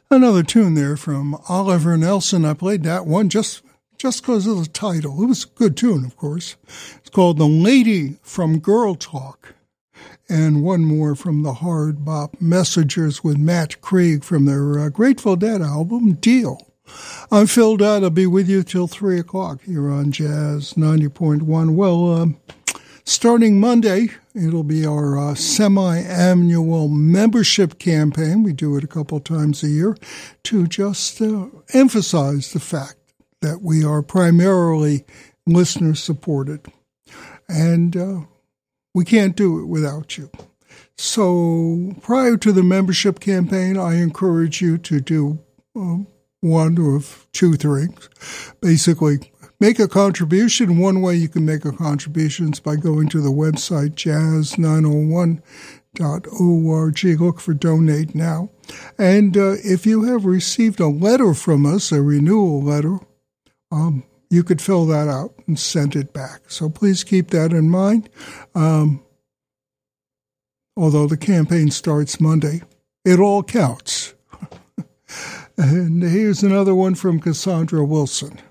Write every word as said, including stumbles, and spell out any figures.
Another tune there from Oliver Nelson. I played that one just just because of the title. It was a good tune, of course. It's called The Lady from Girl Talk. And one more from the Hard Bop Messengers with Matt Krieg from their uh, Grateful Dead album, Deal. I'm Phil Dodd. I'll be with you till three o'clock here on Jazz ninety point one. Well, uh, starting Monday, it'll be our uh, semi-annual membership campaign. We do it a couple times a year to just uh, emphasize the fact that we are primarily listener-supported. And uh, we can't do it without you. So prior to the membership campaign, I encourage you to do uh, one of two things. Basically, make a contribution. One way you can make a contribution is by going to the website jazz nine oh one dot org. Look for Donate Now. And uh, if you have received a letter from us, a renewal letter, um, you could fill that out and send it back. So please keep that in mind. Um, although the campaign starts Monday, it all counts. And here's another one from Cassandra Wilson.